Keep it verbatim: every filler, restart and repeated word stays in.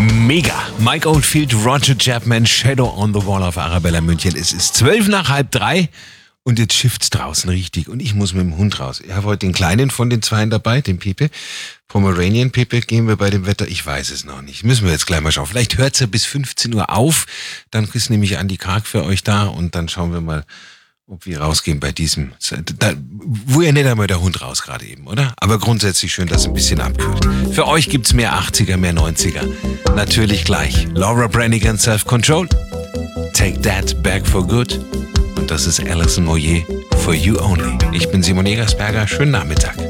Mega. Mike Oldfield, Roger Chapman, Shadow on the Wall auf Arabella München. Es ist zwölf nach halb drei und jetzt schifft's draußen richtig. Und ich muss mit dem Hund raus. Ich habe heute den kleinen von den Zweien dabei, den Pepe. Pomeranian Pepe, gehen wir bei dem Wetter? Ich weiß es noch nicht. Müssen wir jetzt gleich mal schauen. Vielleicht hört's ja bis fünfzehn Uhr auf. Dann ist nämlich Andi Karg für euch da und dann schauen wir mal, ob wir rausgehen bei diesem, da, wo ja nicht einmal der Hund raus gerade eben, oder? Aber grundsätzlich schön, dass es ein bisschen abkühlt. Für euch gibt's mehr achtziger, mehr neunziger. Natürlich gleich. Laura Branigan, Self-Control. Take That Back for Good. Und das ist Alison Moyet, For You Only. Ich bin Simon Egersberger. Schönen Nachmittag.